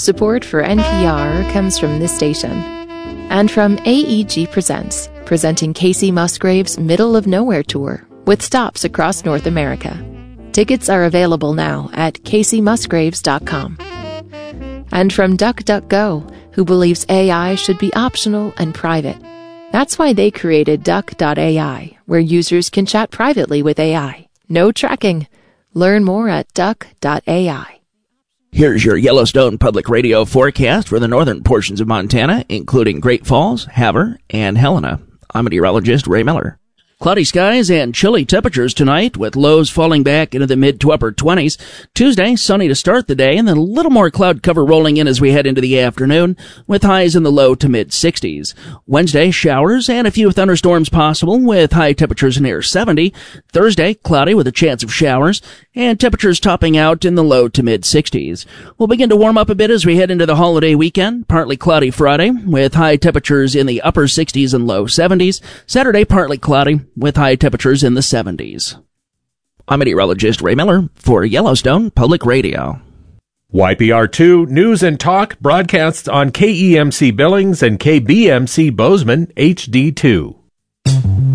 Support for NPR comes from this station and from AEG Presents, presenting Kacey Musgraves' Middle of Nowhere Tour with stops across North America. Tickets are available now at KaceyMusgraves.com. And from DuckDuckGo, who believes AI should be optional and private. That's why they created Duck.ai, where users can chat privately with AI. No tracking. Learn more at Duck.ai. Here's your Yellowstone Public Radio forecast for the northern portions of Montana, including Great Falls, Havre, and Helena. I'm meteorologist Ray Miller. Cloudy skies and chilly temperatures tonight, with lows falling back into the mid to upper 20s. Tuesday, sunny to start the day, and then a little more cloud cover rolling in as we head into the afternoon, with highs in the low to mid 60s. Wednesday, showers and a few thunderstorms possible, with high temperatures near 70. Thursday, cloudy with a chance of showers, and temperatures topping out in the low to mid 60s. We'll begin to warm up a bit as we head into the holiday weekend. Partly cloudy Friday, with high temperatures in the upper 60s and low 70s. Saturday, partly cloudy, with high temperatures in the 70s. I'm meteorologist Ray Miller for Yellowstone Public Radio. YPR2 News and Talk broadcasts on KEMC Billings and KBMC Bozeman HD2.